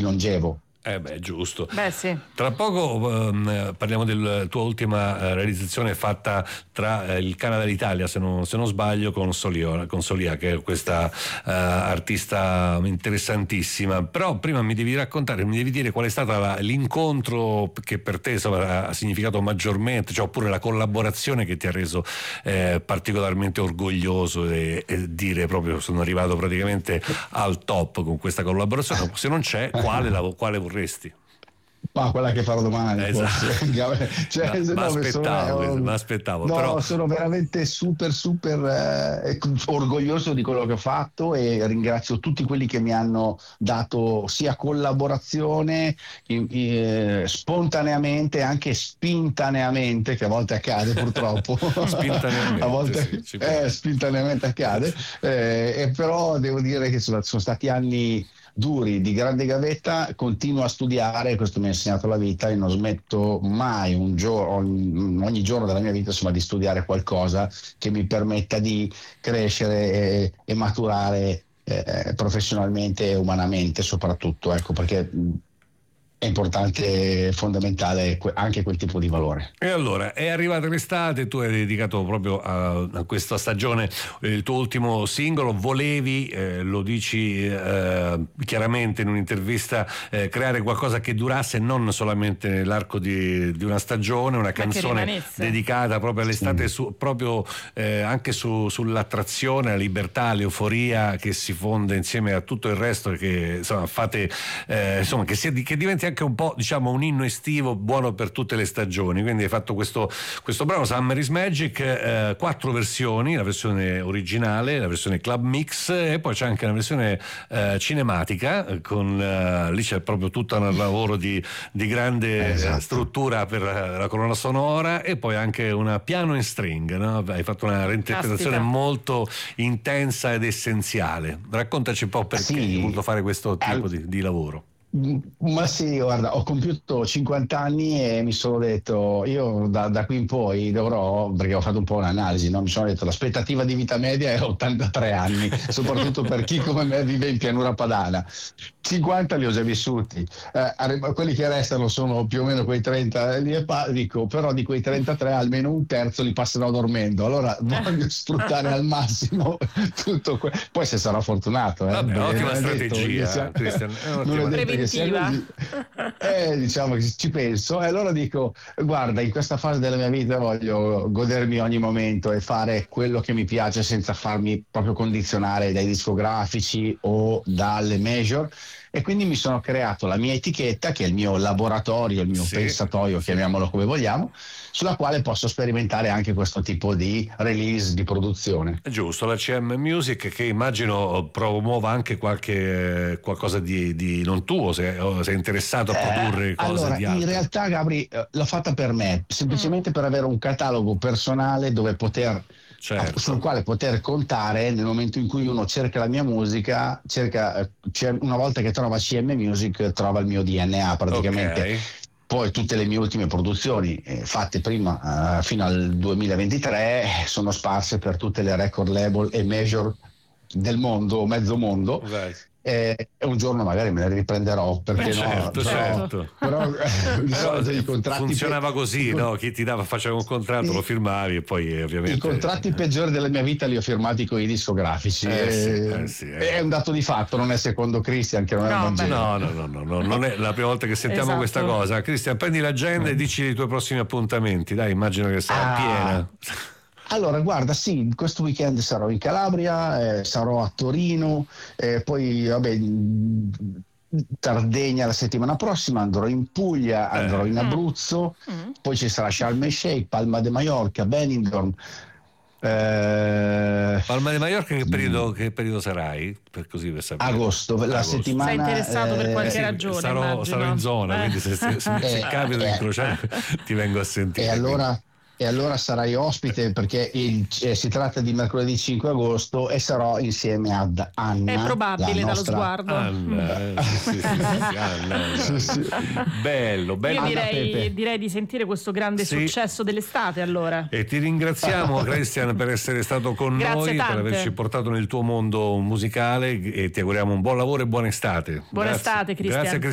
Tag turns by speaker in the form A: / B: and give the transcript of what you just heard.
A: longevo.
B: Giusto.
C: Sì.
B: Tra poco parliamo della tua ultima realizzazione fatta tra il Canada e l'Italia, se non sbaglio, con Solia, che è questa artista interessantissima. Però prima mi devi dire qual è stata l'incontro che per te ha significato maggiormente, cioè, oppure la collaborazione che ti ha reso particolarmente orgoglioso e dire proprio sono arrivato praticamente al top con questa collaborazione. Se non c'è, quale vorresti?
A: Ma quella che farò domani,
B: esatto.
A: Mi
B: aspettavo.
A: No,
B: però
A: sono veramente super orgoglioso di quello che ho fatto e ringrazio tutti quelli che mi hanno dato sia collaborazione spontaneamente, anche spintaneamente, che a volte accade purtroppo.
B: Spintaneamente,
A: a volte spintaneamente accade, e però devo dire che sono stati anni duri, di grande gavetta. Continuo a studiare, questo mi ha insegnato la vita, e non smetto mai ogni giorno della mia vita, insomma, di studiare qualcosa che mi permetta di crescere e maturare professionalmente e umanamente soprattutto, ecco, perché è importante, è fondamentale anche quel tipo di valore.
B: E allora è arrivata l'estate, tu hai dedicato proprio a questa stagione il tuo ultimo singolo. Volevi, lo dici chiaramente in un'intervista, creare qualcosa che durasse non solamente nell'arco di una stagione, una canzone dedicata proprio all'estate, proprio anche sull'attrazione, la libertà, l'euforia che si fonde insieme a tutto il resto, che insomma fate, che diventi anche un po', diciamo, un inno estivo buono per tutte le stagioni. Quindi hai fatto questo brano Summer is Magic, 4 versioni: la versione originale, la versione club mix, e poi c'è anche una versione cinematica con lì c'è proprio tutto un lavoro di grande struttura per la colonna sonora, e poi anche una piano in string, no? Hai fatto una reinterpretazione molto intensa ed essenziale. Raccontaci un po' perché hai voluto fare questo tipo di lavoro.
A: Ma sì, guarda, ho compiuto 50 anni e mi sono detto, io da qui in poi dovrò, perché ho fatto un po' un'analisi, no? Mi sono detto l'aspettativa di vita media è 83 anni, soprattutto per chi come me vive in pianura padana. 50 li ho già vissuti, quelli che restano sono più o meno quei 30, dico, però di quei 33 almeno un terzo li passerò dormendo, allora voglio sfruttare al massimo tutto poi se sarò fortunato.
B: Vabbè, ottima strategia, Cristian.
A: Diciamo che ci penso, e allora dico, guarda, in questa fase della mia vita voglio godermi ogni momento e fare quello che mi piace senza farmi proprio condizionare dai discografici o dalle major, e quindi mi sono creato la mia etichetta, che è il mio laboratorio, il mio pensatoio, chiamiamolo come vogliamo, sulla quale posso sperimentare anche questo tipo di release, di produzione.
B: Giusto, la CM Music, che immagino promuova anche qualcosa di non tuo, sei interessato a produrre cose
A: allora,
B: di altri.
A: In realtà, Gabri, l'ho fatta per me, semplicemente per avere un catalogo personale dove sul quale poter contare nel momento in cui uno cerca la mia musica, una volta che trova CM Music trova il mio DNA praticamente.
B: Okay.
A: Poi tutte le mie ultime produzioni fatte prima fino al 2023 sono sparse per tutte le record label e major del mondo, mezzo mondo.
B: Right.
A: Un giorno magari me ne riprenderò, perché
B: certo.
A: Però i contratti
B: funzionava così, no? Chi ti faceva un contratto, lo firmavi, e poi ovviamente
A: i contratti peggiori della mia vita li ho firmati con i discografici. È un dato di fatto, non è secondo Cristian che non è un Vangelo.
B: No, non è la prima volta che sentiamo questa cosa. Cristian, prendi l'agenda e dici i tuoi prossimi appuntamenti, dai, immagino che sarà piena.
A: Allora, guarda, sì, questo weekend sarò in Calabria, sarò a Torino, poi Sardegna la settimana prossima, andrò in Puglia, andrò in Abruzzo, poi ci sarà Sharm el Sheikh, Palma de Mallorca, Benidorm.
B: Palma de Mallorca, che periodo sarai? Per così, per sapere.
A: Agosto, la settimana.
C: Sei interessato per qualche ragione?
B: Sarò in zona, quindi se capita di incrociare ti vengo a sentire.
A: E allora sarai ospite, perché si tratta di mercoledì 5 agosto e sarò insieme ad Anna.
C: È probabile dallo sguardo.
B: Anna, sì. Bello.
C: Io direi di sentire questo grande successo dell'estate, allora.
B: E ti ringraziamo, Cristian, per essere stato con noi, per averci portato nel tuo mondo musicale, e ti auguriamo un buon lavoro e buona estate.
C: Buona estate, Cristian.
B: Grazie.